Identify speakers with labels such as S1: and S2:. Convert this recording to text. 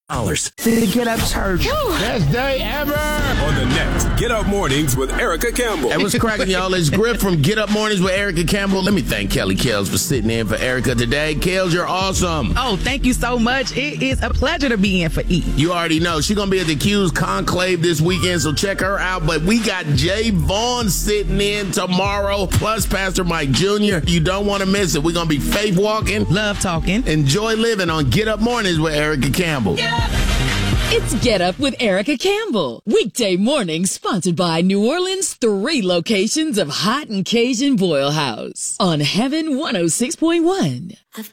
S1: The Get Up Church.
S2: Best day ever.
S3: On the next Get Up Mornings with Erica Campbell.
S4: Hey, what's cracking, y'all? It's Griff from Get Up Mornings with Erica Campbell. Let me thank Kelly Kels for sitting in for Erica today. Kels, you're awesome.
S5: Oh, thank you so much. It is a pleasure to be in for E.
S4: You already know. She's going to be at the Q's Conclave this weekend, so check her out. But we got Jay Vaughn sitting in tomorrow, plus Pastor Mike Jr. You don't want to miss it. We're going to be faith walking,
S5: Love talking,
S4: enjoy living on Get Up Mornings with Erica Campbell.
S6: It's Get Up with Erica Campbell. Weekday mornings sponsored by New Orleans' 3 locations of Hot and Cajun Boil House on Heaven 106.1.